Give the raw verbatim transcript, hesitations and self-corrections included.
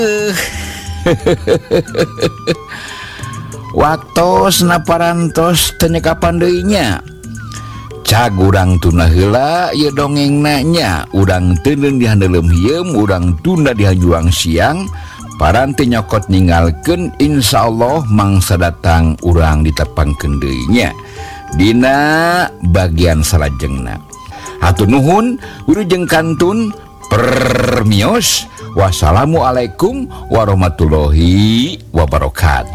waktos naparantos tenyeka pandainya cagurang tuna heula ye dongeng nanya urang teuneung di handelem hieum urang tunda di hajuang siang paranti nyokot ninggalkeun insyaallah mangsa datang urang ditepangkeun deui nya dina bagian salajengna. Hatur nuhun wilujeng kantun permios. Wassalamualaikum warahmatullahi wabarakatuh.